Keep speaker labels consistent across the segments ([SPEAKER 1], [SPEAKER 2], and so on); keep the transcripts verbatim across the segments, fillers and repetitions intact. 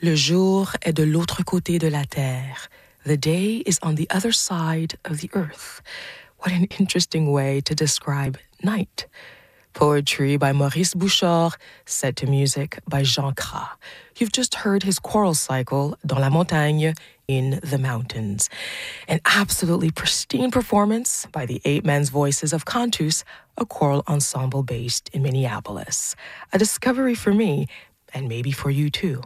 [SPEAKER 1] Le jour est de l'autre côté de la terre. The day is on the other side of the earth. What an interesting way to describe night. Poetry by Maurice Bouchard, set to music by Jean Cras. You've just heard his choral cycle, Dans la montagne, in the mountains. An absolutely pristine performance by the eight men's voices of Cantus, a choral ensemble based in Minneapolis. A discovery for me, and maybe for you too.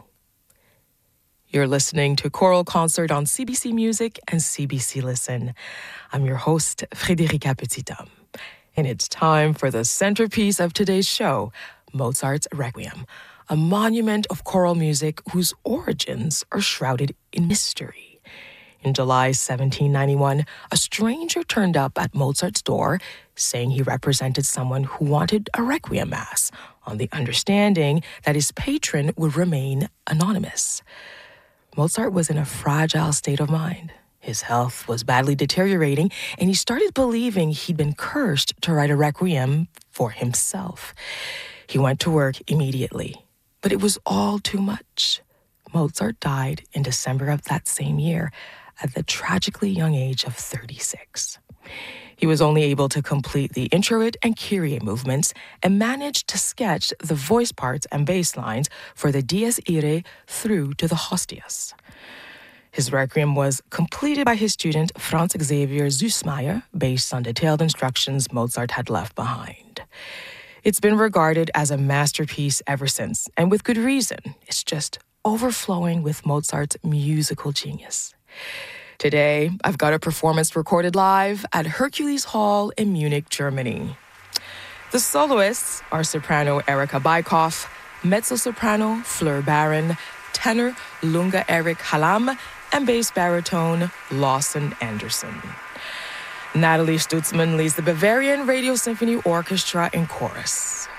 [SPEAKER 1] You're listening to Choral Concert on C B C Music and C B C Listen. I'm your host, Frédérica Petithomme. And it's time for the centerpiece of today's show, Mozart's Requiem, a monument of choral music whose origins are shrouded in mystery. In July seventeen ninety-one, a stranger turned up at Mozart's door, saying he represented someone who wanted a Requiem Mass, on the understanding that his patron would remain anonymous. Mozart was in a fragile state of mind. His health was badly deteriorating, and he started believing he'd been cursed to write a requiem for himself. He went to work immediately, but it was all too much. Mozart died in December of that same year at the tragically young age of thirty-six. He was only able to complete the introit and Kyrie movements and managed to sketch the voice parts and bass lines for the Dies Irae through to the Hostias. His requiem was completed by his student Franz Xavier Süssmayr based on detailed instructions Mozart had left behind. It's been regarded as a masterpiece ever since, and with good reason. It's just overflowing with Mozart's musical genius. Today, I've got a performance recorded live at Hercules Hall in Munich, Germany. The soloists are soprano Erika Bykoff, mezzo-soprano Fleur Baron, tenor Lunga Erik Hallam, and bass baritone Lawson Anderson. Natalie Stutzman leads the Bavarian Radio Symphony Orchestra in chorus.